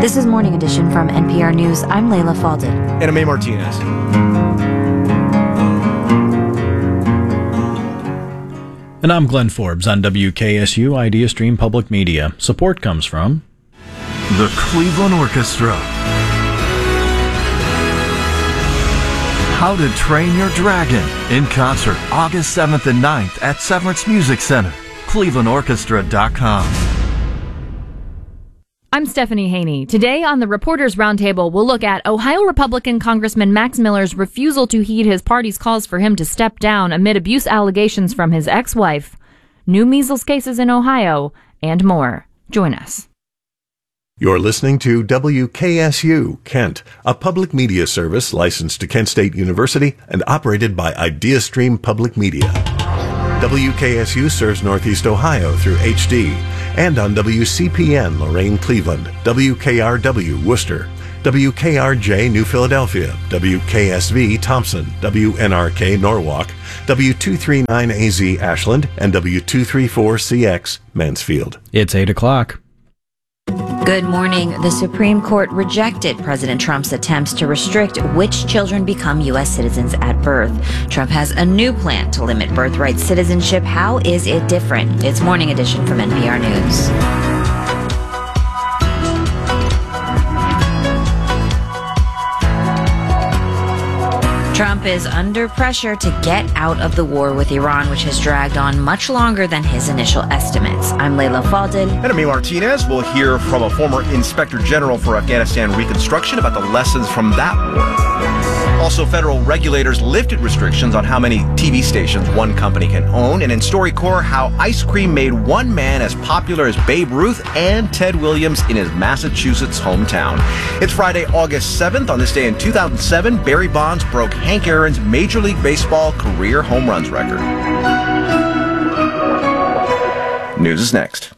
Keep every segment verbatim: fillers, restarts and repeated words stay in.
This is Morning Edition from N P R News. I'm Layla Falded. And I'm A. Martinez. And I'm Glenn Forbes on W K S U Idea Stream Public Media. Support comes from the Cleveland Orchestra. How to Train Your Dragon in concert August seventh and ninth at Severance Music Center. Cleveland Orchestra dot com. I'm Stephanie Haney. Today on the Reporters Roundtable, we'll look at Ohio Republican Congressman Max Miller's refusal to heed his party's calls for him to step down amid abuse allegations from his ex-wife, new measles cases in Ohio, and more. Join us. You're listening to W K S U, Kent, a public media service licensed to Kent State University and operated by IdeaStream Public Media. W K S U serves Northeast Ohio through H D and on W C P N Lorain Cleveland, W K R W Worcester, W K R J New Philadelphia, W K S V Thompson, W N R K Norwalk, W two thirty-nine A Z Ashland, and W two thirty-four C X Mansfield. It's eight o'clock. Good morning. The Supreme Court rejected President Trump's attempts to restrict which children become U S citizens at birth. Trump has a new plan to limit birthright citizenship. How is it different? It's Morning Edition from N P R News. Trump is under pressure to get out of the war with Iran, which has dragged on much longer than his initial estimates. I'm Layla Falded. And I'm A. Martinez. We'll hear from a former Inspector General for Afghanistan Reconstruction about the lessons from that war. Also, federal regulators lifted restrictions on how many T V stations one company can own. And in StoryCorps, how ice cream made one man as popular as Babe Ruth and Ted Williams in his Massachusetts hometown. It's Friday, August seventh. On this day in two thousand seven, Barry Bonds broke Hank Aaron's Major League Baseball career home runs record. News is next.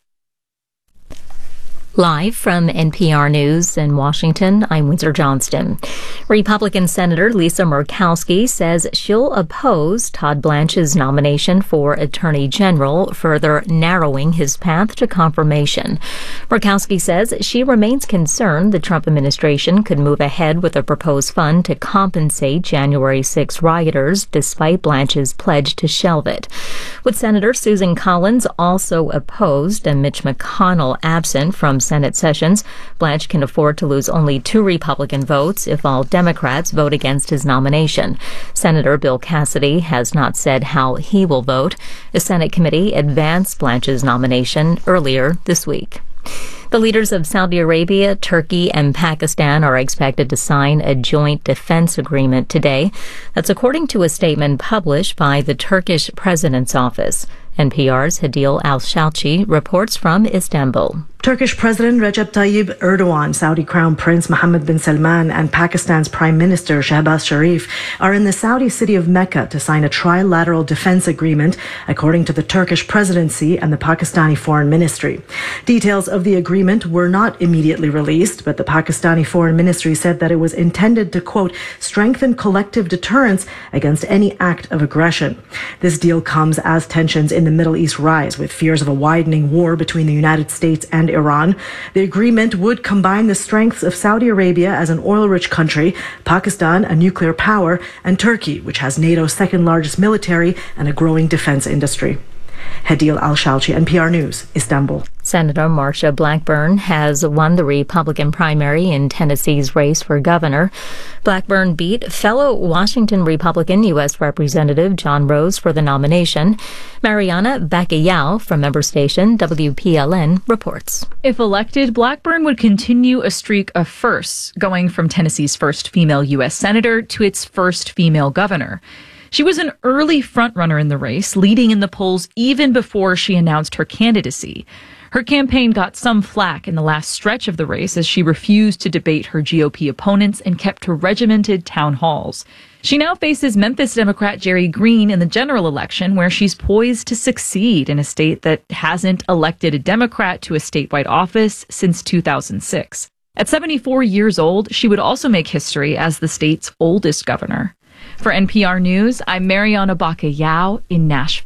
Live from N P R News in Washington, I'm Windsor Johnston. Republican Senator Lisa Murkowski says she'll oppose Todd Blanche's nomination for Attorney General, further narrowing his path to confirmation. Murkowski says she remains concerned the Trump administration could move ahead with a proposed fund to compensate January sixth rioters, despite Blanche's pledge to shelve it. With Senator Susan Collins also opposed and Mitch McConnell absent from Senate sessions, Blanche can afford to lose only two Republican votes if all Democrats vote against his nomination. Senator Bill Cassidy has not said how he will vote. The Senate committee advanced Blanche's nomination earlier this week. The leaders of Saudi Arabia, Turkey, and Pakistan are expected to sign a joint defense agreement today. That's according to a statement published by the Turkish president's office. N P R's Hadil Al-Shalchi reports from Istanbul. Turkish President Recep Tayyip Erdogan, Saudi Crown Prince Mohammed bin Salman, and Pakistan's Prime Minister Shehbaz Sharif are in the Saudi city of Mecca to sign a trilateral defense agreement, according to the Turkish presidency and the Pakistani Foreign Ministry. Details of the agreement were not immediately released, but the Pakistani Foreign Ministry said that it was intended to, quote, strengthen collective deterrence against any act of aggression. This deal comes as tensions in the Middle East rise, with fears of a widening war between the United States and Iran. The agreement would combine the strengths of Saudi Arabia as an oil-rich country, Pakistan, a nuclear power, and Turkey, which has NATO's second largest military and a growing defense industry. Hadil Al-Shalchi, N P R News, Istanbul. Senator Marsha Blackburn has won the Republican primary in Tennessee's race for governor. Blackburn beat fellow Washington Republican U S Representative John Rose for the nomination. Mariana Bacallao from member station W P L N reports. If elected, Blackburn would continue a streak of firsts, going from Tennessee's first female U S senator to its first female governor. She was an early frontrunner in the race, leading in the polls even before she announced her candidacy. Her campaign got some flack in the last stretch of the race as she refused to debate her G O P opponents and kept to regimented town halls. She now faces Memphis Democrat Jerry Green in the general election, where she's poised to succeed in a state that hasn't elected a Democrat to a statewide office since two thousand six. At seventy-four years old, she would also make history as the state's oldest governor. For N P R News, I'm Mariana Bacallao in Nashville.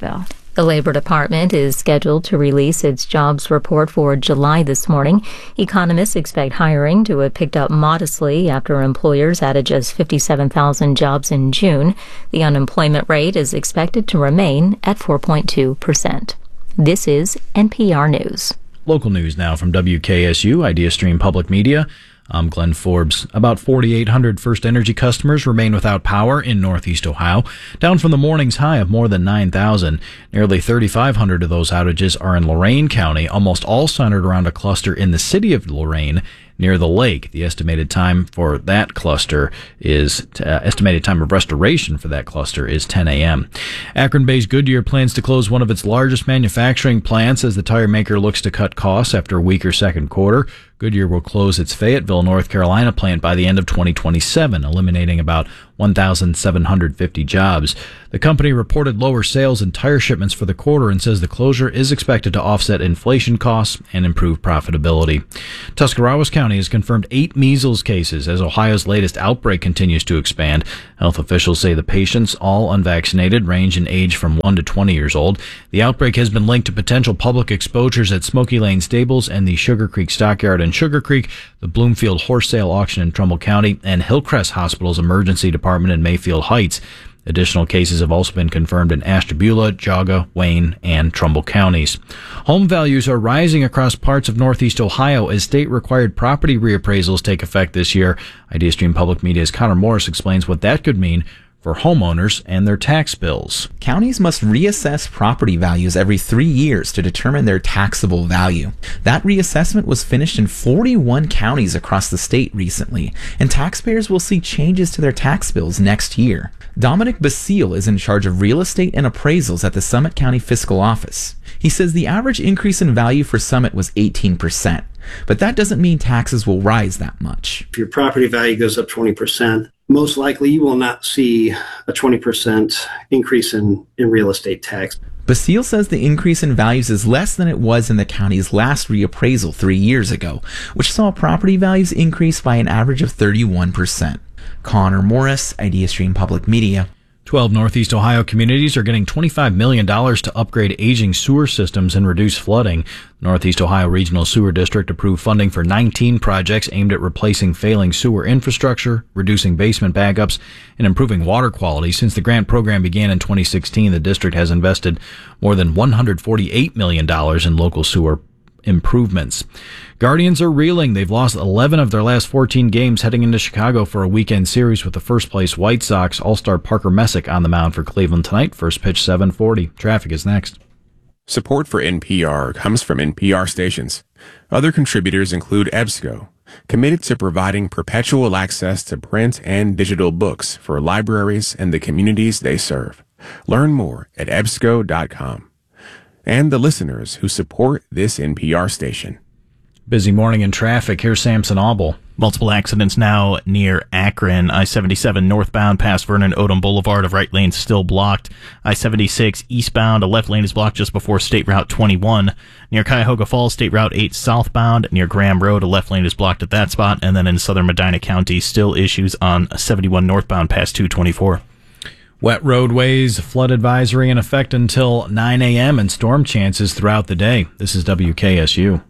The Labor Department is scheduled to release its jobs report for July this morning. Economists expect hiring to have picked up modestly after employers added just fifty-seven thousand jobs in June. The unemployment rate is expected to remain at four point two percent. This is N P R News. Local news now from W K S U, IdeaStream Public Media. I'm Glenn Forbes. About forty-eight hundred First Energy customers remain without power in Northeast Ohio, down from the morning's high of more than nine thousand. Nearly thirty-five hundred of those outages are in Lorain County, almost all centered around a cluster in the city of Lorain near the lake. The estimated time for that cluster is, uh, estimated time of restoration for that cluster is ten a.m. Akron-based Goodyear plans to close one of its largest manufacturing plants as the tire maker looks to cut costs after a weaker second quarter. Goodyear will close its Fayetteville, North Carolina plant by the end of twenty twenty-seven, eliminating about one thousand seven hundred fifty jobs. The company reported lower sales and tire shipments for the quarter and says the closure is expected to offset inflation costs and improve profitability. Tuscarawas County has confirmed eight measles cases as Ohio's latest outbreak continues to expand. Health officials say the patients, all unvaccinated, range in age from one to twenty years old. The outbreak has been linked to potential public exposures at Smoky Lane Stables and the Sugar Creek Stockyard in Sugar Creek, the Bloomfield Horse Sale Auction in Trumbull County, and Hillcrest Hospital's Emergency Department in Mayfield Heights. Additional cases have also been confirmed in Ashtabula, Jaga, Wayne, and Trumbull counties. Home values are rising across parts of Northeast Ohio as state-required property reappraisals take effect this year. IdeaStream Public Media's Connor Morris explains what that could mean for homeowners and their tax bills. Counties must reassess property values every three years to determine their taxable value. That reassessment was finished in forty-one counties across the state recently, and taxpayers will see changes to their tax bills next year. Dominic Basile is in charge of real estate and appraisals at the Summit County Fiscal Office. He says the average increase in value for Summit was eighteen percent, but that doesn't mean taxes will rise that much. If your property value goes up twenty percent, most likely you will not see a twenty percent increase in, in real estate tax. Basile says the increase in values is less than it was in the county's last reappraisal three years ago, which saw property values increase by an average of thirty-one percent. Connor Morris, IdeaStream Public Media. Twelve Northeast Ohio communities are getting twenty-five million dollars to upgrade aging sewer systems and reduce flooding. Northeast Ohio Regional Sewer District approved funding for nineteen projects aimed at replacing failing sewer infrastructure, reducing basement backups, and improving water quality. Since the grant program began in twenty sixteen, the district has invested more than one hundred forty-eight million dollars in local sewer improvements. Guardians are reeling. They've lost eleven of their last fourteen games heading into Chicago for a weekend series with the first-place White Sox All-Star Parker Messick on the mound for Cleveland tonight. First pitch seven forty. Traffic is next. Support for N P R comes from N P R stations. Other contributors include EBSCO, committed to providing perpetual access to print and digital books for libraries and the communities they serve. Learn more at E B S C O dot com. And the listeners who support this N P R station. Busy morning in traffic. Here's Samson Auble. Multiple accidents now near Akron. I seventy-seven northbound past Vernon Odom Boulevard. Of right lane still blocked. I seventy-six eastbound. A left lane is blocked just before State Route twenty-one. Near Cuyahoga Falls, State Route eight southbound. Near Graham Road, a left lane is blocked at that spot. And then in southern Medina County, still issues on seventy-one northbound past two twenty-four. Wet roadways, flood advisory in effect until nine a.m. and storm chances throughout the day. This is W K S U.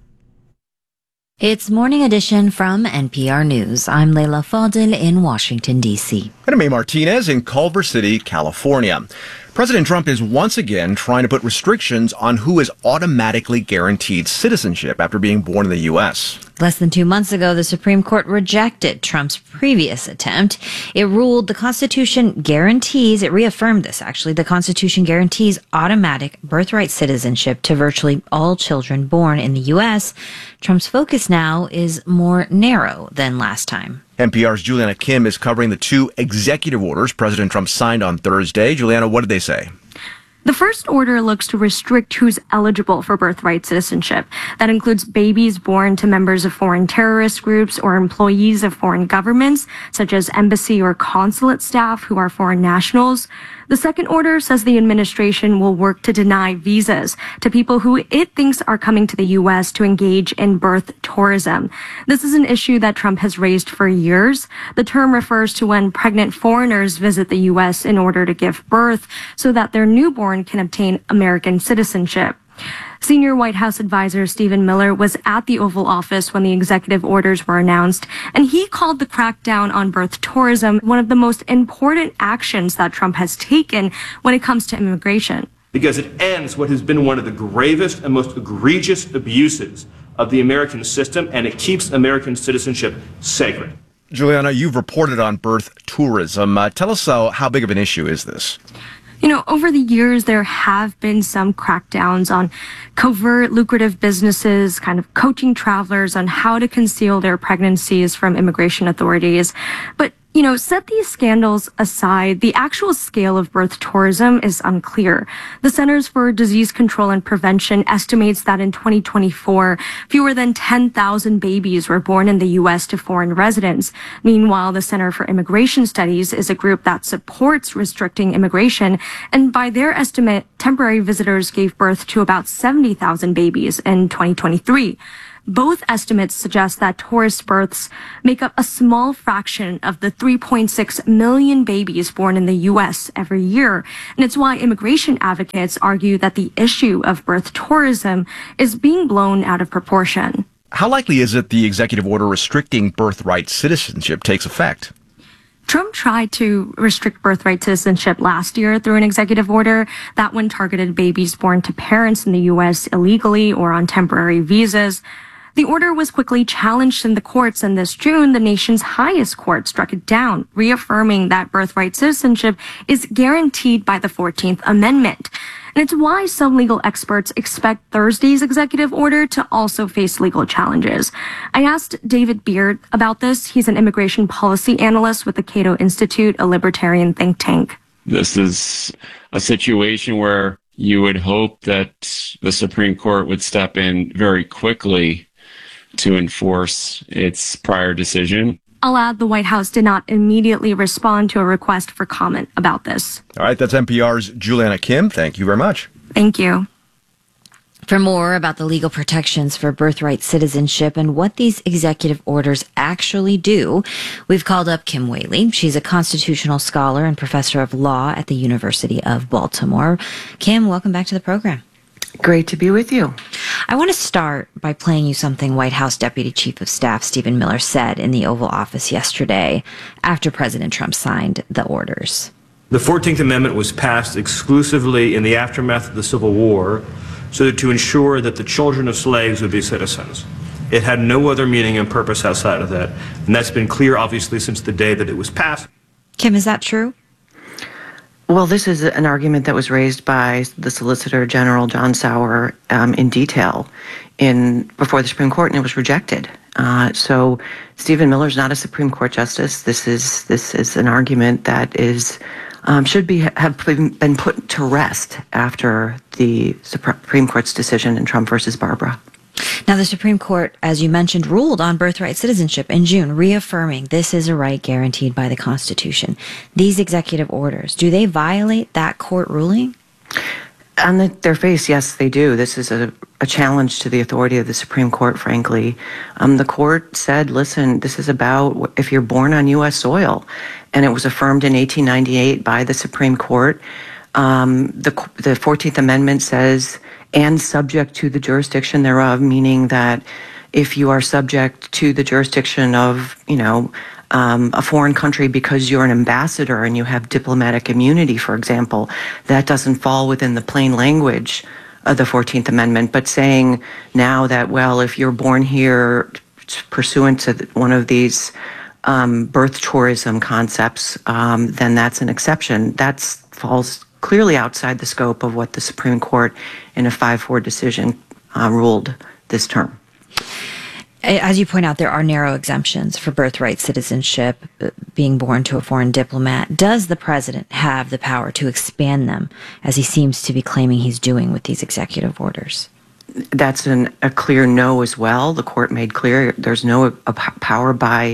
It's Morning Edition from N P R News. I'm Leila Fadil in Washington, D C. And I'm May Martinez in Culver City, California. President Trump is once again trying to put restrictions on who is automatically guaranteed citizenship after being born in the U S. Less than two months ago, the Supreme Court rejected Trump's previous attempt. It ruled the Constitution guarantees, it reaffirmed this actually, the Constitution guarantees automatic birthright citizenship to virtually all children born in the U S. Trump's focus now is more narrow than last time. N P R's Juliana Kim is covering the two executive orders President Trump signed on Thursday. Juliana, what did they say? The first order looks to restrict who's eligible for birthright citizenship. That includes babies born to members of foreign terrorist groups or employees of foreign governments, such as embassy or consulate staff who are foreign nationals. The second order says the administration will work to deny visas to people who it thinks are coming to the U S to engage in birth tourism. This is an issue that Trump has raised for years. The term refers to when pregnant foreigners visit the U S in order to give birth so that their newborn can obtain American citizenship. Senior White House advisor Stephen Miller was at the Oval Office when the executive orders were announced, and he called the crackdown on birth tourism one of the most important actions that Trump has taken when it comes to immigration. Because it ends what has been one of the gravest and most egregious abuses of the American system, and it keeps American citizenship sacred. Juliana, you've reported on birth tourism. Uh, tell us uh, how big of an issue is this? You know, over the years, there have been some crackdowns on covert, lucrative businesses, kind of coaching travelers on how to conceal their pregnancies from immigration authorities. But, you know, set these scandals aside, the actual scale of birth tourism is unclear. The Centers for Disease Control and Prevention estimates that in twenty twenty-four, fewer than ten thousand babies were born in the U S to foreign residents. Meanwhile, the Center for Immigration Studies is a group that supports restricting immigration, and by their estimate, temporary visitors gave birth to about seventy thousand babies in twenty twenty-three. Both estimates suggest that tourist births make up a small fraction of the three point six million babies born in the U S every year. And it's why immigration advocates argue that the issue of birth tourism is being blown out of proportion. How likely is it the executive order restricting birthright citizenship takes effect? Trump tried to restrict birthright citizenship last year through an executive order. That one targeted babies born to parents in the U S illegally or on temporary visas. The order was quickly challenged in the courts, and this June, the nation's highest court struck it down, reaffirming that birthright citizenship is guaranteed by the fourteenth Amendment. And it's why some legal experts expect Thursday's executive order to also face legal challenges. I asked David Beard about this. He's an immigration policy analyst with the Cato Institute, a libertarian think tank. This is a situation where you would hope that the Supreme Court would step in very quickly to enforce its prior decision. I'll add the White House did not immediately respond to a request for comment about this. All right, that's N P R's Juliana Kim. Thank you very much. Thank you. For more about the legal protections for birthright citizenship and what these executive orders actually do, we've called up Kim Whaley. She's a constitutional scholar and professor of law at the University of Baltimore. Kim, welcome back to the program. Great to be with you. I want to start by playing you something White House Deputy Chief of Staff Stephen Miller said in the Oval Office yesterday after President Trump signed the orders. The fourteenth Amendment was passed exclusively in the aftermath of the Civil War so that to ensure that the children of slaves would be citizens. It had no other meaning and purpose outside of that. And that's been clear, obviously, since the day that it was passed. Kim, is that true? Well, this is an argument that was raised by the Solicitor General John Sauer um, in detail in before the Supreme Court, and it was rejected. Uh, so Stephen Miller's not a Supreme Court justice. This is this is an argument that is um, should be have been put to rest after the Supreme Court's decision in Trump versus Barbara. Now, the Supreme Court, as you mentioned, ruled on birthright citizenship in June, reaffirming this is a right guaranteed by the Constitution. These executive orders, do they violate that court ruling? On the, their face, yes, they do. This is a, a challenge to the authority of the Supreme Court, frankly. Um, the court said, listen, this is about if you're born on U S soil, and it was affirmed in eighteen ninety-eight by the Supreme Court. Um, the, the fourteenth Amendment says, and subject to the jurisdiction thereof, meaning that if you are subject to the jurisdiction of, you know, um, a foreign country because you're an ambassador and you have diplomatic immunity, for example, that doesn't fall within the plain language of the fourteenth Amendment. But saying now that, well, if you're born here pursuant to one of these um, birth tourism concepts, um, then that's an exception. That falls clearly outside the scope of what the Supreme Court in a five four decision uh, ruled this term. As you point out, there are narrow exemptions for birthright citizenship, being born to a foreign diplomat. Does the president have the power to expand them, as he seems to be claiming he's doing with these executive orders? That's an, a clear no as well. The court made clear there's no a power by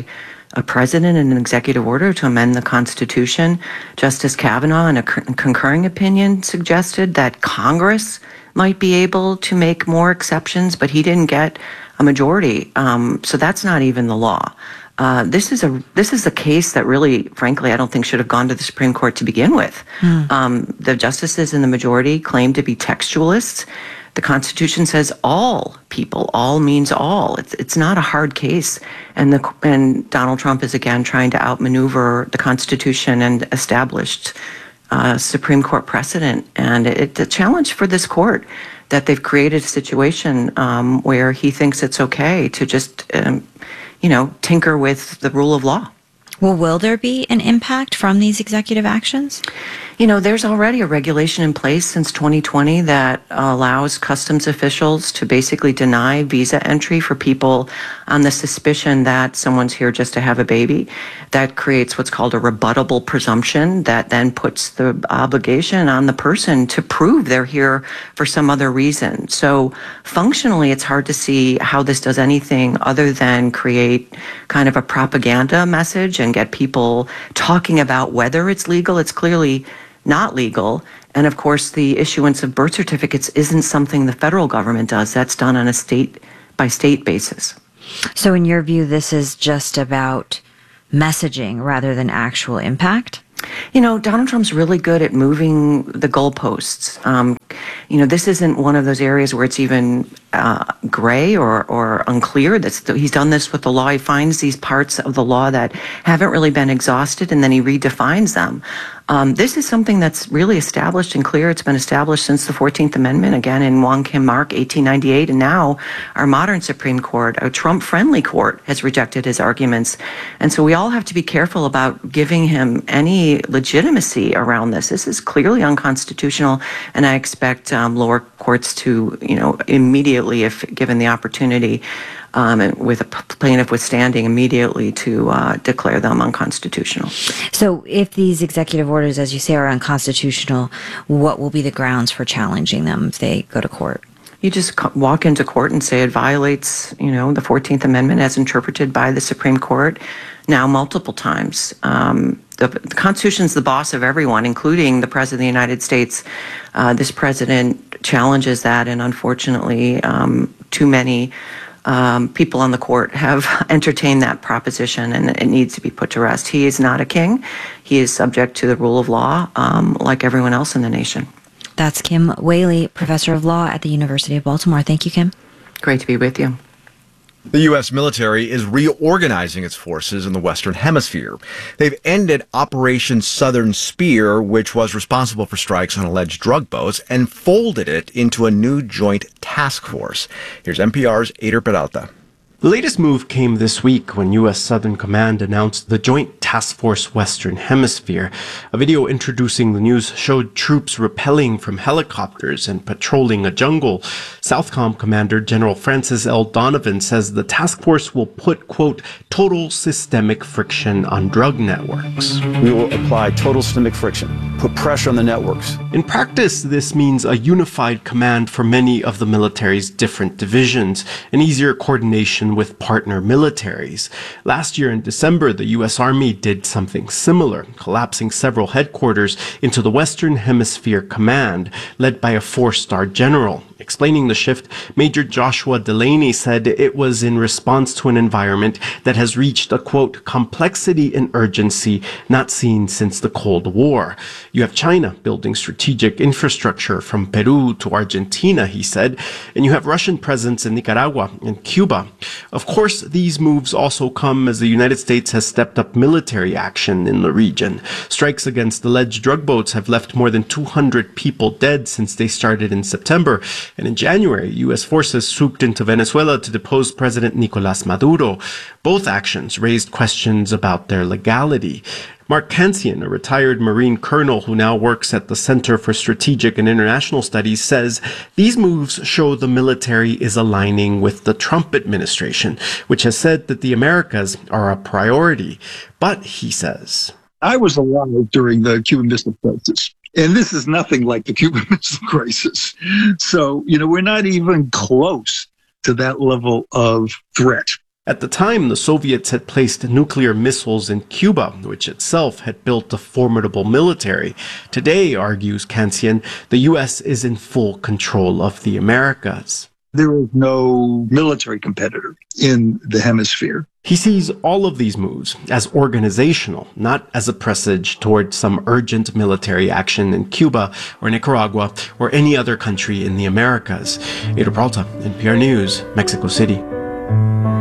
a president in an executive order to amend the Constitution. Justice Kavanaugh, in a concurring opinion, suggested that Congress might be able to make more exceptions, but he didn't get a majority. Um, so that's not even the law. Uh, this is a this is a case that really, frankly, I don't think should have gone to the Supreme Court to begin with. Mm. Um, the justices in the majority claim to be textualists. The Constitution says all people. All means all. It's it's not a hard case, and the and Donald Trump is again trying to outmaneuver the Constitution and established uh, Supreme Court precedent. And it's a challenge for this court that they've created a situation um, where he thinks it's okay to just. Um, you know, tinker with the rule of law. Well, will there be an impact from these executive actions? You know, there's already a regulation in place since twenty twenty that allows customs officials to basically deny visa entry for people on the suspicion that someone's here just to have a baby. That creates what's called a rebuttable presumption that then puts the obligation on the person to prove they're here for some other reason. So functionally, it's hard to see how this does anything other than create kind of a propaganda message and get people talking about whether it's legal. It's clearly not legal. And of course, the issuance of birth certificates isn't something the federal government does. That's done on a state by state basis. So in your view, this is just about messaging rather than actual impact? You know, Donald Trump's really good at moving the goalposts. Um, you know, this isn't one of those areas where it's even uh, gray or, or unclear. That's the, he's done this with the law. He finds these parts of the law that haven't really been exhausted, and then he redefines them. Um, this is something that's really established and clear. It's been established since the fourteenth Amendment, again in Wong Kim Mark, eighteen ninety-eight, and now our modern Supreme Court, a Trump-friendly court, has rejected his arguments. And so we all have to be careful about giving him any legitimacy around this. This is clearly unconstitutional, and I expect um, lower courts to, you know, immediately, if given the opportunity, Um, and with a plaintiff withstanding, immediately to uh, declare them unconstitutional. So if these executive orders, as you say, are unconstitutional, what will be the grounds for challenging them if they go to court? You just walk into court and say it violates, you know, the fourteenth Amendment as interpreted by the Supreme Court now multiple times. Um, the, the Constitution is the boss of everyone, including the President of the United States. Uh, this president challenges that, and unfortunately, um, too many Um, people on the court have entertained that proposition, and it needs to be put to rest. He is not a king. He is subject to the rule of law, um, like everyone else in the nation. That's Kim Whaley, professor of law at the University of Baltimore. Thank you, Kim. Great to be with you. The U S military is reorganizing its forces in the Western Hemisphere. They've ended Operation Southern Spear, which was responsible for strikes on alleged drug boats, and folded it into a new joint task force. Here's N P R's Ader Peralta. The latest move came this week when U S Southern Command announced the Joint Task Force Western Hemisphere. A video introducing the news showed troops rappelling from helicopters and patrolling a jungle. Southcom Commander General Francis L. Donovan says the task force will put, quote, total systemic friction on drug networks. We will apply total systemic friction, put pressure on the networks. In practice, this means a unified command for many of the military's different divisions, an easier coordination with partner militaries. Last year in December, the U S Army did something similar, collapsing several headquarters into the Western Hemisphere Command, led by a four-star general. Explaining the shift, Major Joshua Delaney said it was in response to an environment that has reached a, quote, complexity and urgency not seen since the Cold War. You have China building strategic infrastructure from Peru to Argentina, he said, and you have Russian presence in Nicaragua and Cuba. Of course, these moves also come as the United States has stepped up military action in the region. Strikes against alleged drug boats have left more than two hundred people dead since they started in September. And in January, U S forces swooped into Venezuela to depose President Nicolás Maduro. Both actions raised questions about their legality. Mark Kansian, a retired Marine colonel who now works at the Center for Strategic and International Studies, says these moves show the military is aligning with the Trump administration, which has said that the Americas are a priority. But, he says, I was alive during the Cuban Missile Crisis. And this is nothing like the Cuban Missile Crisis. So, you know, we're not even close to that level of threat. At the time, the Soviets had placed nuclear missiles in Cuba, which itself had built a formidable military. Today, argues Kansian, the U S is in full control of the Americas. There is no military competitor in the hemisphere. He sees all of these moves as organizational, not as a presage toward some urgent military action in Cuba or Nicaragua or any other country in the Americas. Edo Peralta, N P R News, Mexico City.